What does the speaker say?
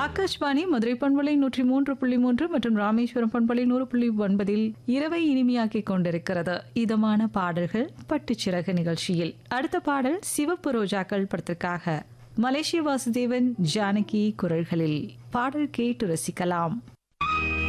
ஆகாஷ்வாணி மதுரை பண்பலை 103.3 மற்றும் ராமேஸ்வரம் பண்பலை 100.9 இரவை இனிமையாக்கிக் கொண்டிருக்கிறது இதமான பாடல்கள் பட்டுச்சிறகு நிகழ்ச்சியில். அடுத்த பாடல் சிவப்பு ரோஜாக்கள் படத்திற்காக மலேசிய வாசுதேவன் ஜானகி குரல்களில் பாடல் கேட்டு ரசிக்கலாம்.